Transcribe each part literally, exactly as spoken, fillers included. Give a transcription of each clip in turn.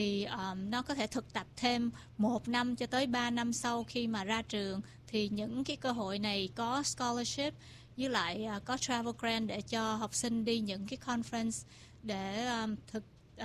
thì um, nó có thể thực tập thêm một năm cho tới ba năm sau khi mà ra trường. Thì những cái cơ hội này có scholarship với lại uh, có travel grant để cho học sinh đi những cái conference để um, thực uh,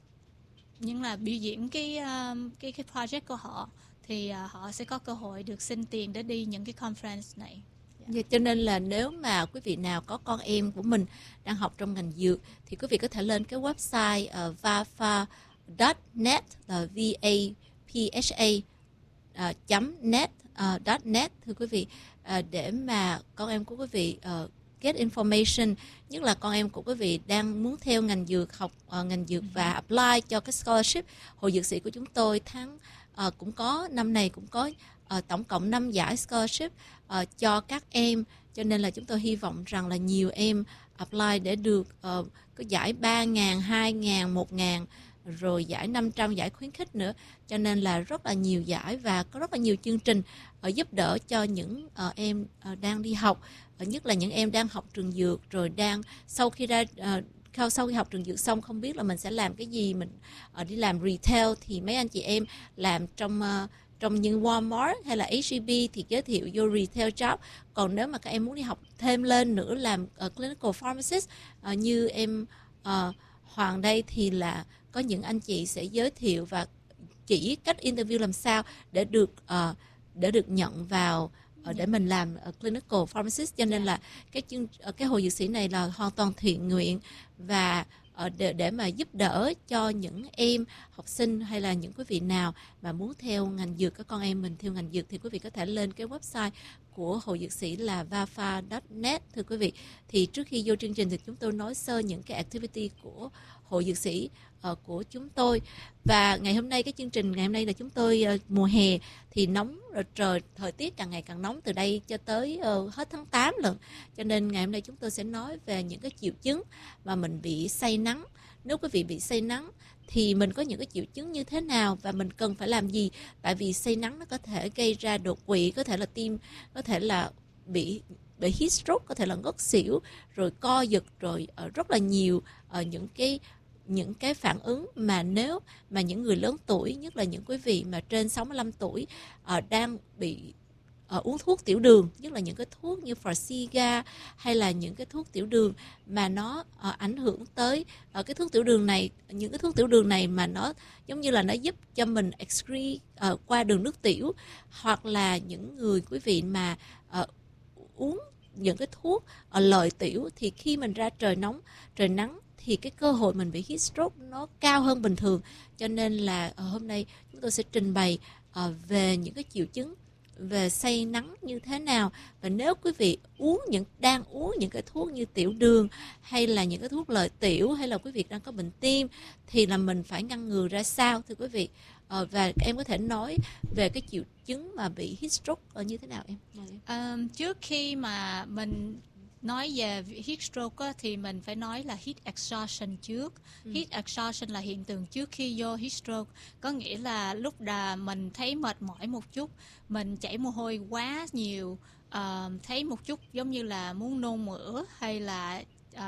những là biểu diễn cái um, cái cái project của họ, thì uh, họ sẽ có cơ hội được xin tiền để đi những cái conference này. Yeah, cho nên là nếu mà quý vị nào có con em của mình đang học trong ngành dược thì quý vị có thể lên cái website uh, vafa chấm net là v a p h a uh, chấm net uh, dot net thưa quý vị, uh, để mà con em của quý vị uh, get information, nhất là con em của quý vị đang muốn theo ngành dược, học uh, ngành dược và apply cho cái scholarship. Hội Dược sĩ của chúng tôi tháng uh, cũng có năm này cũng có uh, tổng cộng năm giải scholarship uh, cho các em, cho nên là chúng tôi hy vọng rằng là nhiều em apply để được uh, có giải ba ngàn, hai ngàn, một ngàn, rồi giải năm trăm, giải khuyến khích nữa, cho nên là rất là nhiều giải và có rất là nhiều chương trình uh, giúp đỡ cho những uh, em uh, đang đi học, uh, nhất là những em đang học trường dược rồi đang sau khi ra uh, sau khi học trường dược xong không biết là mình sẽ làm cái gì, mình uh, đi làm retail thì mấy anh chị em làm trong uh, trong những Walmart hay là H E B thì giới thiệu vô retail job. Còn nếu mà các em muốn đi học thêm lên nữa làm uh, clinical pharmacist uh, như em uh, Hoàng đây thì là có những anh chị sẽ giới thiệu và chỉ cách interview làm sao để được uh, để được nhận vào uh, để mình làm uh, clinical pharmacist, cho nên là cái chương uh, cái hội dược sĩ này là hoàn toàn thiện nguyện và uh, để để mà giúp đỡ cho những em học sinh hay là những quý vị nào mà muốn theo ngành dược, các con em mình theo ngành dược thì quý vị có thể lên cái website của Hội Dược sĩ là vafa chấm net thưa quý vị. Thì trước khi vô chương trình thì chúng tôi nói sơ những cái activity của Hội Dược sĩ uh, của chúng tôi. Và ngày hôm nay cái chương trình ngày hôm nay là chúng tôi uh, mùa hè thì nóng rồi, trời thời tiết càng ngày càng nóng từ đây cho tới uh, hết tháng tám lận. Cho nên ngày hôm nay chúng tôi sẽ nói về những cái triệu chứng mà mình bị say nắng. Nếu quý vị bị say nắng thì mình có những cái triệu chứng như thế nào và mình cần phải làm gì? Tại vì say nắng nó có thể gây ra đột quỵ, có thể là tim, có thể là bị bị heat stroke, có thể là ngất xỉu, rồi co giật, rồi uh, rất là nhiều uh, những cái những cái phản ứng mà nếu mà những người lớn tuổi, nhất là những quý vị mà trên sáu mươi lăm tuổi uh, đang bị uh, uống thuốc tiểu đường, nhất là những cái thuốc như Farxiga hay là những cái thuốc tiểu đường mà nó uh, ảnh hưởng tới uh, cái thuốc tiểu đường này, những cái thuốc tiểu đường này mà nó giống như là nó giúp cho mình excrete uh, qua đường nước tiểu, hoặc là những người quý vị mà uh, uống những cái thuốc uh, lợi tiểu thì khi mình ra trời nóng, trời nắng thì cái cơ hội mình bị heat stroke nó cao hơn bình thường. Cho nên là uh, hôm nay chúng tôi sẽ trình bày uh, về những cái triệu chứng về say nắng như thế nào, và nếu quý vị uống những đang uống những cái thuốc như tiểu đường hay là những cái thuốc lợi tiểu, hay là quý vị đang có bệnh tim thì là mình phải ngăn ngừa ra sao thưa quý vị. Uh, và em có thể nói về cái triệu chứng mà bị heat stroke uh, như thế nào em? Um, trước khi mà mình nói về heat stroke á, thì mình phải nói là heat exhaustion trước. Ừ. Heat exhaustion là hiện tượng trước khi vô heat stroke, có nghĩa là lúc là mình thấy mệt mỏi một chút, mình chảy mồ hôi quá nhiều, uh, thấy một chút giống như là muốn nôn mửa hay là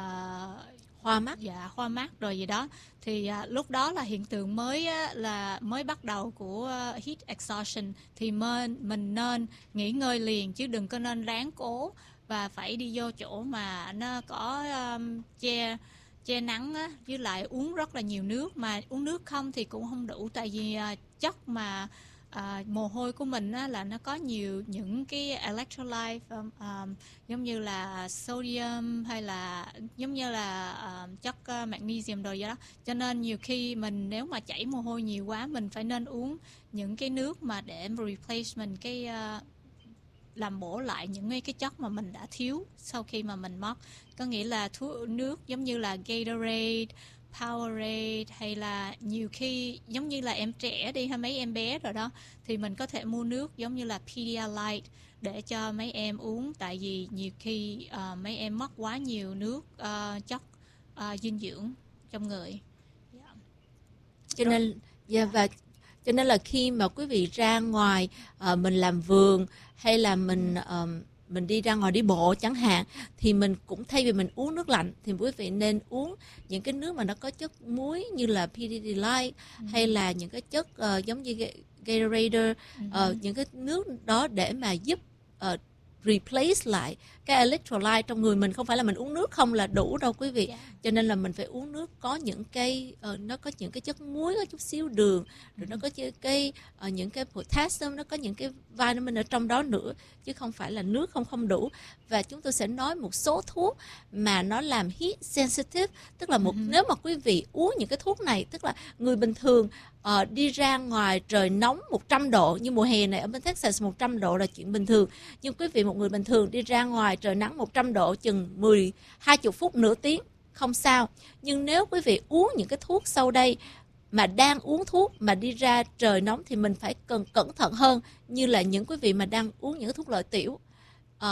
uh, hoa mắt, dạ hoa mắt rồi gì đó, thì uh, lúc đó là hiện tượng mới á, là mới bắt đầu của uh, heat exhaustion, thì mình mình nên nghỉ ngơi liền chứ đừng có nên ráng cố và phải đi vô chỗ mà nó có um, che che nắng á, với lại uống rất là nhiều nước, mà uống nước không thì cũng không đủ, tại vì uh, chất mà uh, mồ hôi của mình á, là nó có nhiều những cái electrolyte um, um, giống như là sodium hay là giống như là uh, chất uh, magnesium rồi vậy đó, cho nên nhiều khi mình nếu mà chảy mồ hôi nhiều quá mình phải nên uống những cái nước mà để replacement cái uh, làm bổ lại những cái chất mà mình đã thiếu sau khi mà mình mất. Có nghĩa là thuốc nước giống như là Gatorade, Powerade, hay là nhiều khi giống như là em trẻ đi hay mấy em bé rồi đó thì mình có thể mua nước giống như là Pedialyte để cho mấy em uống, tại vì nhiều khi uh, mấy em mất quá nhiều nước uh, chất uh, dinh dưỡng trong người. Yeah. Cho nên yeah, và cho nên là khi mà quý vị ra ngoài uh, mình làm vườn hay là mình uh, mình đi ra ngoài đi bộ chẳng hạn, thì mình cũng thay vì mình uống nước lạnh thì quý vị nên uống những cái nước mà nó có chất muối như là Pedialyte ừ. hay là những cái chất uh, giống như Gatorade, ừ. uh, những cái nước đó để mà giúp uh, replace lại cái electrolyte trong người mình. Không phải là mình uống nước không là đủ đâu quý vị. Yeah. Cho nên là mình phải uống nước có những cái uh, nó có những cái chất muối, có chút xíu đường, rồi mm-hmm. nó có cái uh, những cái potassium, nó có những cái vitamin ở trong đó nữa, chứ không phải là nước không không đủ. Và chúng tôi sẽ nói một số thuốc mà nó làm heat sensitive, tức là một mm-hmm. nếu mà quý vị uống những cái thuốc này, tức là người bình thường uh, đi ra ngoài trời nóng một trăm độ, như mùa hè này ở bên Texas một trăm độ là chuyện bình thường. Nhưng quý vị, một người bình thường đi ra ngoài trời nắng một trăm độ chừng mười hai mươi phút nửa tiếng không sao. Nhưng nếu quý vị uống những cái thuốc sau đây mà đang uống thuốc mà đi ra trời nóng thì mình phải cần cẩn thận hơn, như là những quý vị mà đang uống những cái thuốc lợi tiểu uh,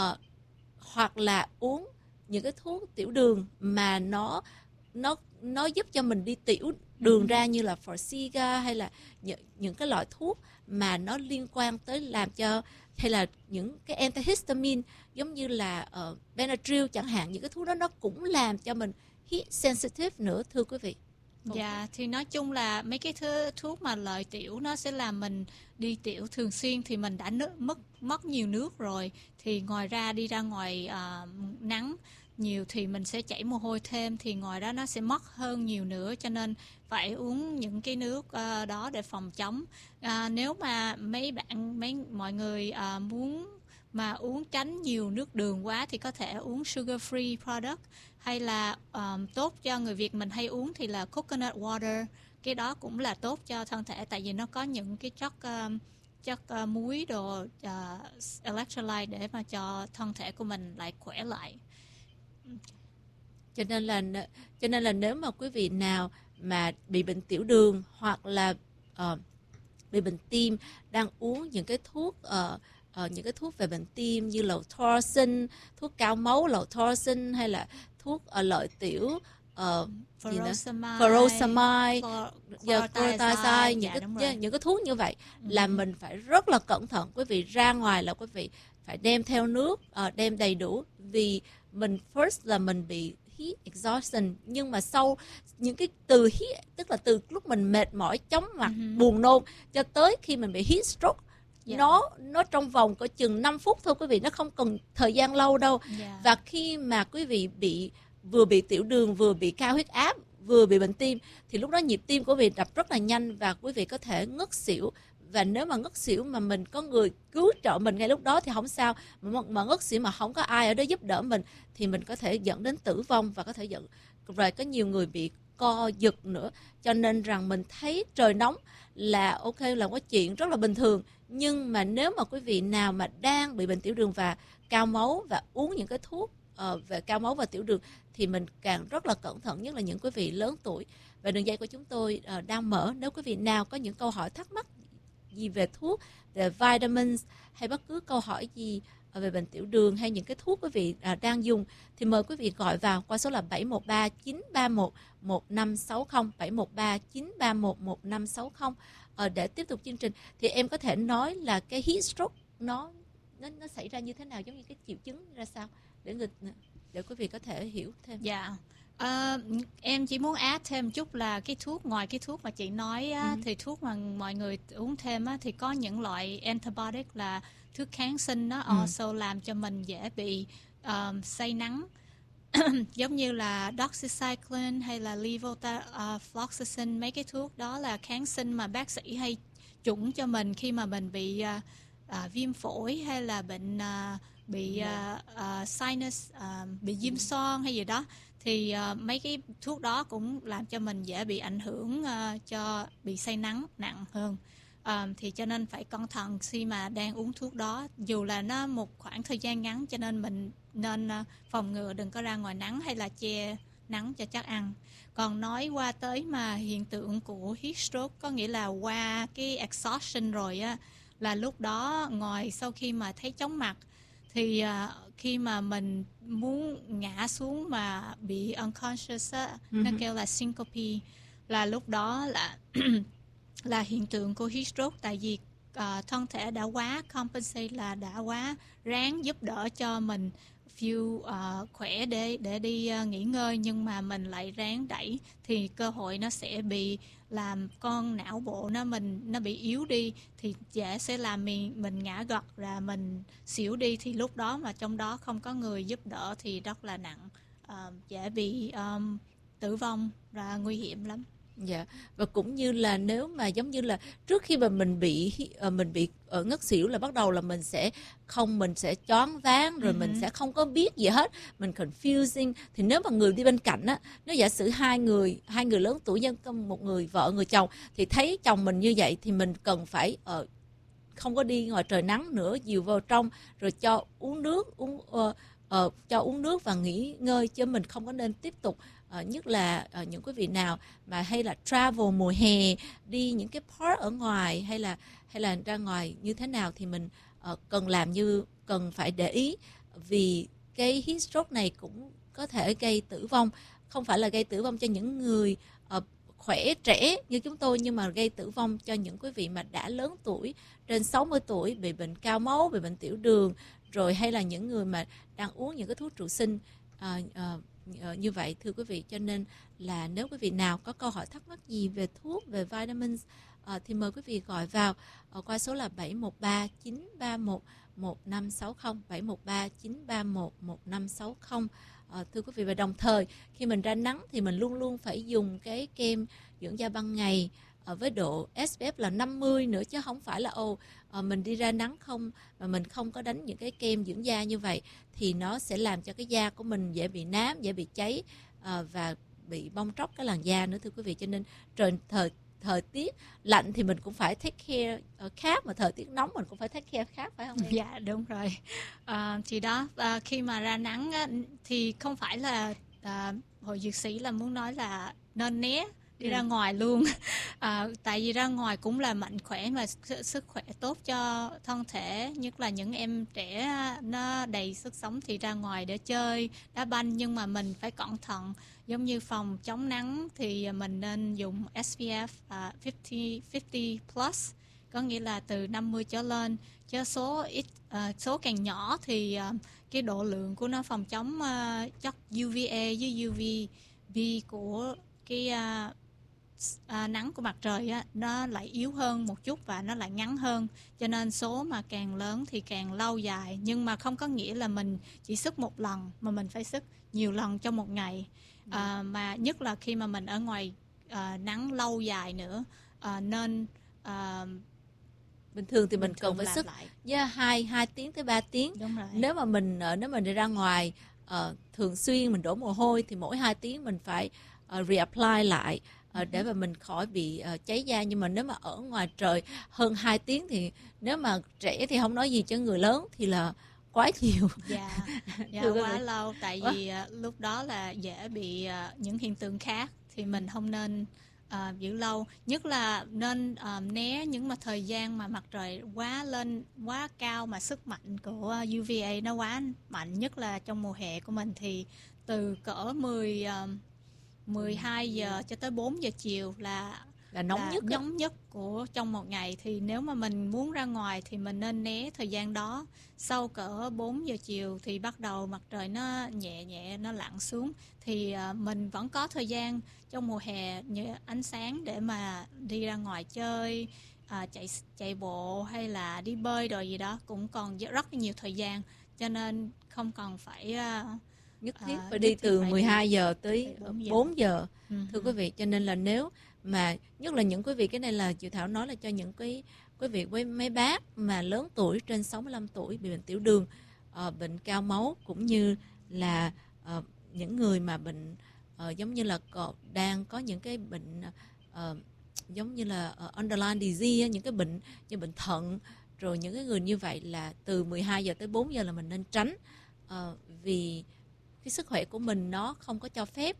hoặc là uống những cái thuốc tiểu đường mà nó nó nó giúp cho mình đi tiểu đường ra, như là Forxiga hay là những, những cái loại thuốc mà nó liên quan tới làm cho, hay là những cái antihistamine giống như là uh, Benadryl chẳng hạn, những cái thuốc đó nó cũng làm cho mình heat sensitive nữa, thưa quý vị. Dạ, thì nói chung là mấy cái thứ, thuốc mà lợi tiểu nó sẽ làm mình đi tiểu thường xuyên, thì mình đã nước, mất mất nhiều nước rồi, thì ngoài ra đi ra ngoài uh, nắng nhiều thì mình sẽ chảy mồ hôi thêm, thì ngoài đó nó sẽ mất hơn nhiều nữa, cho nên phải uống những cái nước uh, đó để phòng chống. Uh, nếu mà mấy bạn mấy mọi người uh, muốn mà uống tránh nhiều nước đường quá thì có thể uống sugar free product, hay là um, tốt cho người Việt mình hay uống thì là coconut water. Cái đó cũng là tốt cho thân thể, tại vì nó có những cái chất um, chất uh, muối đồ uh, electrolyte để mà cho thân thể của mình lại khỏe lại. Cho nên là cho nên là nếu mà quý vị nào mà bị bệnh tiểu đường hoặc là uh, bị bệnh tim, đang uống những cái thuốc uh, uh, những cái thuốc về bệnh tim như là Torsin, thuốc cao máu là Torsin, hay là thuốc uh, lợi tiểu uh, furosemide, furosemide, chlorothiazide, những dạ, cái những cái thuốc như vậy ừ. là mình phải rất là cẩn thận. Quý vị ra ngoài là quý vị phải đem theo nước, uh, đem đầy đủ, vì mình first là mình bị heat exhaustion, nhưng mà sau những cái từ heat, tức là từ lúc mình mệt mỏi, chóng mặt, uh-huh. buồn nôn cho tới khi mình bị heat stroke, yeah. nó nó trong vòng có chừng năm phút thôi quý vị, nó không cần thời gian lâu đâu. Yeah. Và khi mà quý vị bị vừa bị tiểu đường, vừa bị cao huyết áp, vừa bị bệnh tim, thì lúc đó nhịp tim của quý vị đập rất là nhanh và quý vị có thể ngất xỉu. Và nếu mà ngất xỉu mà mình có người cứu trợ mình ngay lúc đó thì không sao, mà, mà ngất xỉu mà không có ai ở đó giúp đỡ mình thì mình có thể dẫn đến tử vong, và có thể dẫn rồi có nhiều người bị co giật nữa. Cho nên rằng mình thấy trời nóng là ok, là có chuyện rất là bình thường, nhưng mà nếu mà quý vị nào mà đang bị bệnh tiểu đường và cao máu và uống những cái thuốc uh, về cao máu và tiểu đường thì mình càng rất là cẩn thận, nhất là những quý vị lớn tuổi. Và đường dây của chúng tôi uh, đang mở, nếu quý vị nào có những câu hỏi thắc mắc gì về thuốc, về vitamins, hay bất cứ câu hỏi gì về bệnh tiểu đường hay những cái thuốc quý vị à, đang dùng, thì mời quý vị gọi vào qua số là bảy một ba chín ba một một năm sáu không, bảy một ba chín ba một một năm sáu không à, để tiếp tục chương trình. Thì em có thể nói là cái heat stroke nó nó nó xảy ra như thế nào, giống như cái triệu chứng ra sao, để người để quý vị có thể hiểu thêm. Dạ. Yeah. Uh, em chỉ muốn add thêm chút là cái thuốc, ngoài cái thuốc mà chị nói á, ừ. thì thuốc mà mọi người uống thêm á, thì có những loại antibiotic là thuốc kháng sinh, nó ừ. also làm cho mình dễ bị um, say nắng. Giống như là doxycycline hay là levofloxacin, mấy cái thuốc đó là kháng sinh mà bác sĩ hay chủng cho mình khi mà mình bị uh, uh, viêm phổi hay là bệnh uh, bị uh, uh, sinus, uh, bị viêm xoang hay gì đó. Thì uh, mấy cái thuốc đó cũng làm cho mình dễ bị ảnh hưởng, uh, cho bị say nắng nặng hơn. Uh, thì cho nên phải cẩn thận khi mà đang uống thuốc đó, dù là nó một khoảng thời gian ngắn, cho nên mình nên uh, phòng ngừa đừng có ra ngoài nắng hay là che nắng cho chắc ăn. Còn nói qua tới mà hiện tượng của heat stroke, có nghĩa là qua cái exhaustion rồi á, là lúc đó ngoài sau khi mà thấy chóng mặt thì uh, khi mà mình muốn ngã xuống mà bị unconscious á, uh-huh. nó kêu là syncope, là lúc đó là là hiện tượng của heat stroke. Tại vì uh, thân thể đã quá compensate, là đã quá ráng giúp đỡ cho mình feel uh, khỏe để để đi uh, nghỉ ngơi, nhưng mà mình lại ráng đẩy thì cơ hội nó sẽ bị làm con não bộ nó mình nó bị yếu đi, thì dễ sẽ làm mình mình ngã gật ra, mình xỉu đi, thì lúc đó mà trong đó không có người giúp đỡ thì rất là nặng, uh, dễ bị um, tử vong và nguy hiểm lắm. Dạ, và cũng như là nếu mà giống như là trước khi mà mình bị uh, mình bị uh, ngất xỉu là bắt đầu là mình sẽ không mình sẽ choáng váng rồi uh-huh. mình sẽ không có biết gì hết, mình confusing. Thì nếu mà người đi bên cạnh á, nếu giả sử hai người hai người lớn tuổi nhân một người vợ người chồng thì thấy chồng mình như vậy thì mình cần phải uh, không có đi ngoài trời nắng nữa, dìu vào trong rồi cho uống nước uống uh, uh, cho uống nước và nghỉ ngơi, chứ mình không có nên tiếp tục. Uh, nhất là uh, những quý vị nào mà hay là travel mùa hè, đi những cái park ở ngoài hay là hay là ra ngoài như thế nào thì mình uh, cần làm như cần phải để ý, vì cái heat stroke này cũng có thể gây tử vong, không phải là gây tử vong cho những người uh, khỏe trẻ như chúng tôi, nhưng mà gây tử vong cho những quý vị mà đã lớn tuổi, trên sáu mươi tuổi, bị bệnh cao máu, bị bệnh tiểu đường, rồi hay là những người mà đang uống những cái thuốc trụ sinh uh, uh, như vậy thưa quý vị. Cho nên là nếu quý vị nào có câu hỏi thắc mắc gì về thuốc, về vitamins uh, thì mời quý vị gọi vào uh, qua số là bảy một ba chín ba một một năm sáu không, bảy một ba chín ba một một năm sáu không. Uh, thưa quý vị, và đồng thời khi mình ra nắng thì mình luôn luôn phải dùng cái kem dưỡng da ban ngày uh, với độ ét pê ép là năm mươi nữa, chứ không phải là ồ uh, mình đi ra nắng không mà mình không có đánh những cái kem dưỡng da như vậy thì nó sẽ làm cho cái da của mình dễ bị nám, dễ bị cháy uh, và bị bong tróc cái làn da nữa thưa quý vị. Cho nên trời thời thời tiết lạnh thì mình cũng phải take care uh, khác, mà thời tiết nóng mình cũng phải take care khác, phải không em? Dạ đúng rồi. À, thì đó, à, khi mà ra nắng á, thì không phải là à, hội dược sĩ là muốn nói là nên né đi ừ. ra ngoài luôn, à, tại vì ra ngoài cũng là mạnh khỏe mà sức khỏe tốt cho thân thể, nhất là những em trẻ nó đầy sức sống thì ra ngoài để chơi đá banh, nhưng mà mình phải cẩn thận. Giống như phòng chống nắng thì mình nên dùng ét pê ép uh, năm mươi, năm mươi plus, có nghĩa là từ năm mươi trở lên, chứ số ít uh, số càng nhỏ thì uh, cái độ lượng của nó phòng chống uh, chất u vê a với u vê bê của cái uh, uh, nắng của mặt trời á, nó lại yếu hơn một chút và nó lại ngắn hơn, cho nên số mà càng lớn thì càng lâu dài. Nhưng mà không có nghĩa là mình chỉ sức một lần, mà mình phải sức nhiều lần trong một ngày. Uh, mà nhất là khi mà mình ở ngoài uh, nắng lâu dài nữa, uh, nên uh, bình thường thì mình, mình cần phải sức yeah, hai hai tiếng tới ba tiếng. Đúng rồi. Nếu mà mình nếu mình đi ra ngoài uh, thường xuyên mình đổ mồ hôi thì mỗi hai tiếng mình phải uh, reapply lại uh, uh-huh. để mà mình khỏi bị uh, cháy da. Nhưng mà nếu mà ở ngoài trời hơn hai tiếng thì nếu mà trẻ thì không nói gì, cho người lớn thì là quá nhiều. Dạ, dạ quá lâu, tại vì uh, lúc đó là dễ bị uh, những hiện tượng khác, thì mình không nên uh, giữ lâu. Nhất là nên uh, né những mà thời gian mà mặt trời quá lên quá cao, mà sức mạnh của u vê a nó quá mạnh, nhất là trong mùa hè của mình thì từ cỡ mười, uh, mười hai giờ cho tới bốn giờ chiều là là nóng là nhất nóng nhất của trong một ngày. Thì nếu mà mình muốn ra ngoài thì mình nên né thời gian đó. Sau cỡ bốn giờ chiều thì bắt đầu mặt trời nó nhẹ nhẹ nó lặn xuống, thì uh, mình vẫn có thời gian trong mùa hè như ánh sáng để mà đi ra ngoài chơi, uh, chạy chạy bộ hay là đi bơi rồi gì đó, cũng còn rất nhiều thời gian, cho nên không cần phải uh, nhất thiết phải uh, đi từ phải mười hai giờ tới bốn giờ uh-huh. thưa quý vị. Cho nên là nếu mà nhất là những quý vị, cái này là chị Thảo nói là cho những cái quý vị với mấy bác mà lớn tuổi trên sáu mươi lăm tuổi, bị bệnh tiểu đường, uh, bệnh cao máu, cũng như là uh, những người mà bệnh uh, giống như là đang có những cái bệnh uh, giống như là uh, underlying disease, những cái bệnh như bệnh thận, rồi những cái người như vậy là từ mười hai giờ tới bốn giờ là mình nên tránh, uh, vì cái sức khỏe của mình nó không có cho phép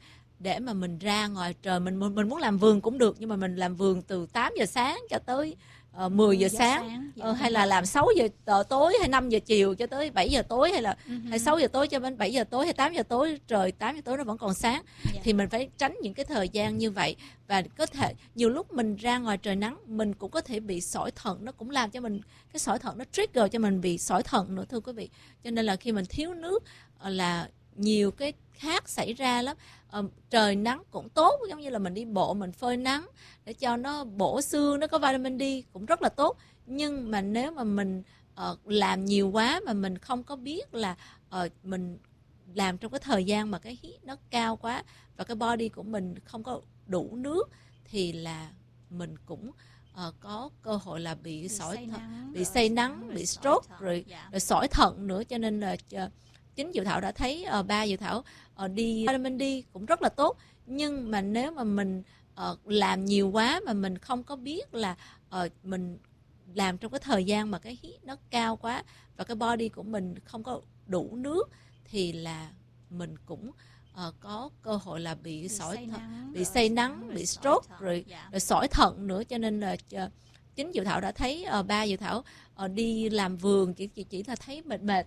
để mà mình ra ngoài trời, mình mình muốn làm vườn cũng được, nhưng mà mình làm vườn từ tám giờ sáng cho tới uh, mười giờ sáng, sáng. Dạ, ờ, hay là làm sáu giờ tối hay năm giờ chiều cho tới bảy giờ tối, hay là uh-huh. hay sáu giờ tối cho đến bảy giờ tối, hay tám giờ tối, trời tám giờ tối nó vẫn còn sáng. Dạ. Thì mình phải tránh những cái thời gian như vậy. Và có thể nhiều lúc mình ra ngoài trời nắng mình cũng có thể bị sỏi thận, nó cũng làm cho mình cái sỏi thận, nó trigger cho mình bị sỏi thận nữa thưa quý vị. Cho nên là khi mình thiếu nước là nhiều cái khác xảy ra lắm. Ờ, trời nắng cũng tốt, giống như là mình đi bộ mình phơi nắng để cho nó bổ xương, nó có vitamin D cũng rất là tốt. Nhưng mà nếu mà mình uh, làm nhiều quá mà mình không có biết là uh, mình làm trong cái thời gian mà cái heat nó cao quá và cái body của mình không có đủ nước, thì là mình cũng uh, có cơ hội là bị, bị sỏi thận, bị say nắng, bị stroke, rồi, dạ. rồi sỏi thận nữa. Cho nên là uh, chính Diệu Thảo đã thấy uh, ba Diệu Thảo uh, đi vitamin D cũng rất là tốt. Nhưng mà nếu mà mình uh, làm nhiều quá mà mình không có biết là uh, mình làm trong cái thời gian mà cái heat nó cao quá và cái body của mình không có đủ nước, thì là mình cũng uh, có cơ hội là bị, bị sỏi thận, bị say nắng, bị stroke, rồi, dạ. rồi sỏi thận nữa. Cho nên là uh, chính Diệu Thảo đã thấy uh, ba Diệu Thảo uh, đi làm vườn chỉ chỉ chỉ là thấy mệt mệt